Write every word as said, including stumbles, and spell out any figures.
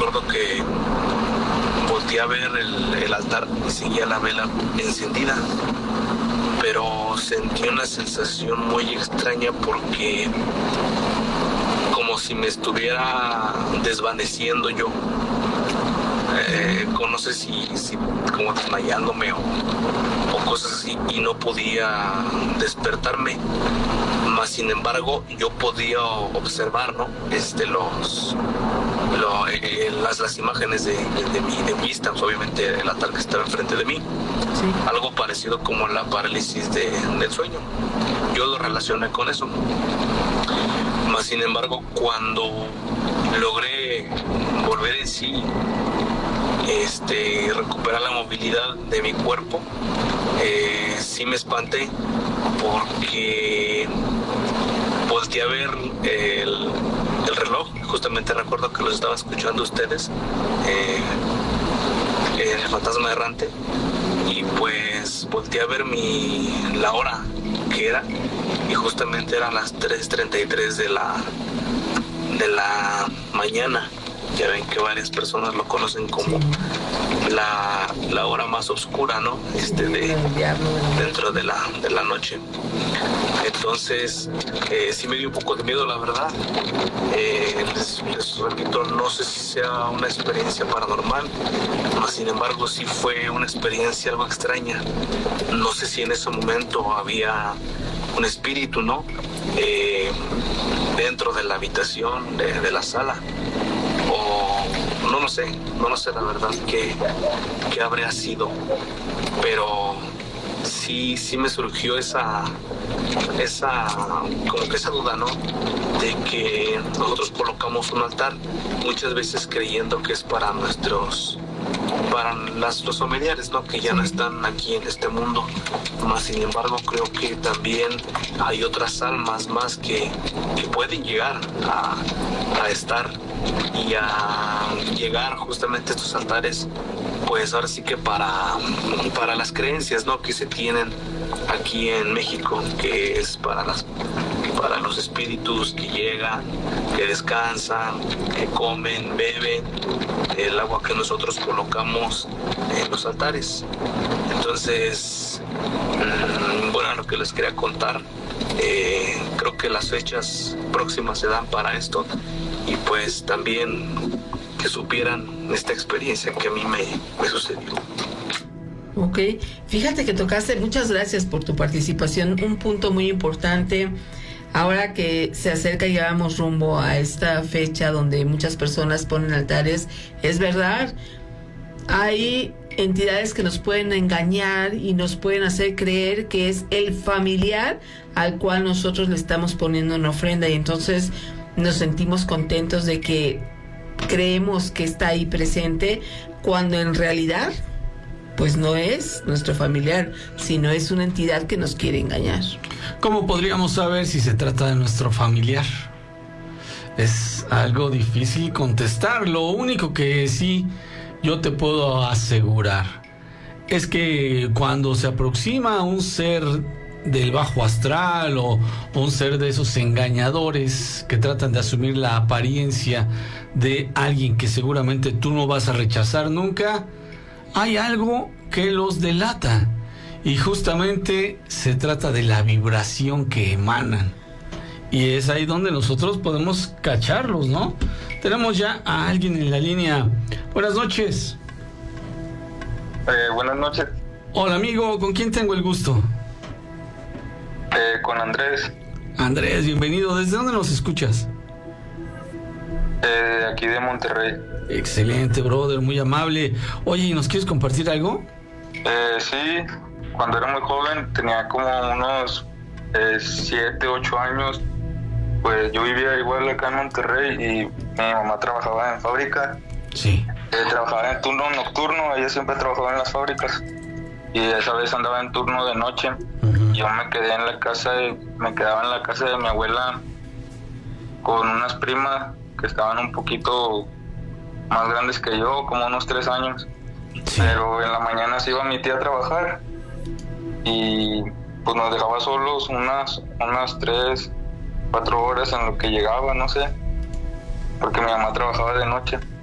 recuerdo que volteé a ver el, el altar y seguía la vela encendida, pero sentí una sensación muy extraña porque como si me estuviera desvaneciendo yo, eh, no sé si, si como desmayándome o, o cosas así, y no podía despertarme. Más sin embargo yo podía observar, ¿no? este, los, lo, eh, las, las imágenes de, de, de, mi, de mi vista, pues, obviamente el altar que estaba enfrente de mí. Sí. Algo parecido como la parálisis de, del sueño. Yo lo relacioné con eso. Más sin embargo, cuando logré volver en sí, este, recuperar la movilidad de mi cuerpo, eh, sí me espanté porque volteé a ver el, el reloj. Justamente recuerdo que los estaba escuchando ustedes, eh, el fantasma errante, y pues volteé a ver mi, la hora que era, y justamente eran las tres treinta y tres de la, de la mañana. Ya ven que varias personas lo conocen como la, la hora más oscura, ¿no? Este de dentro de la, de la noche. Entonces, eh, sí me dio un poco de miedo, la verdad. Eh, les, les repito, no sé si sea una experiencia paranormal, mas sin embargo sí fue una experiencia algo extraña. No sé si en ese momento había un espíritu, ¿no? Eh, dentro de la habitación, de, de la sala. O no lo sé, no lo sé la verdad qué, qué habría sido, pero sí, sí me surgió esa, esa, como que esa duda, ¿no? De que nosotros colocamos un altar muchas veces creyendo que es para nuestros, para las, los familiares, ¿no? Que ya no están aquí en este mundo. Más sin embargo, creo que también hay otras almas más que, que pueden llegar a, a estar y a llegar justamente a estos altares, pues ahora sí que para, para las creencias, ¿no? Que se tienen aquí en México, que es para las para los espíritus que llegan, que descansan, que comen, beben el agua que nosotros colocamos en los altares. Entonces, bueno, lo que les quería contar, eh, creo que las fechas próximas se dan para esto, y pues también que supieran esta experiencia que a mí me, me sucedió. Ok, fíjate que tocaste, muchas gracias por tu participación, un punto muy importante. Ahora que se acerca y ya vamos rumbo a esta fecha donde muchas personas ponen altares, es verdad, hay entidades que nos pueden engañar y nos pueden hacer creer que es el familiar al cual nosotros le estamos poniendo una ofrenda, y entonces nos sentimos contentos de que creemos que está ahí presente, cuando en realidad pues no es nuestro familiar, sino es una entidad que nos quiere engañar. ¿Cómo podríamos saber si se trata de nuestro familiar? Es algo difícil contestar. Lo único que sí yo te puedo asegurar es que cuando se aproxima un ser del bajo astral o un ser de esos engañadores que tratan de asumir la apariencia de alguien que seguramente tú no vas a rechazar nunca, hay algo que los delata, y justamente se trata de la vibración que emanan, y es ahí donde nosotros podemos cacharlos, ¿no? Tenemos ya a alguien en la línea. Buenas noches. Eh, buenas noches. Hola amigo, ¿con quién tengo el gusto? Eh, con Andrés. Andrés, bienvenido. ¿Desde dónde nos escuchas? Eh, aquí de Monterrey. Excelente, brother, muy amable. Oye, ¿y nos quieres compartir algo? Eh, sí, cuando era muy joven, tenía como unos siete, ocho años, pues yo vivía igual acá en Monterrey y mi mamá trabajaba en fábrica. Sí. Eh, trabajaba en turno nocturno, ella siempre trabajaba en las fábricas, y esa vez andaba en turno de noche. Uh-huh. Yo me quedé en la casa, de, me quedaba en la casa de mi abuela con unas primas que estaban un poquito más grandes que yo, como unos tres años. Sí. Pero en la mañana se iba mi tía a trabajar y pues nos dejaba solos unas, unas tres, cuatro horas en lo que llegaba, no sé, porque mi mamá trabajaba de noche.